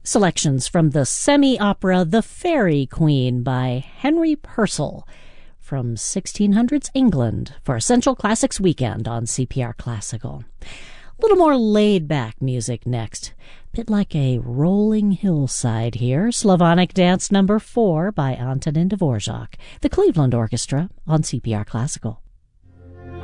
Selections from the semi-opera The Fairy Queen by Henry Purcell from 1600s England for Essential Classics Weekend on CPR Classical. A little more laid-back music next. Bit like a rolling hillside here. Slavonic Dance No. 4 by Antonin Dvorak, the Cleveland Orchestra on CPR Classical.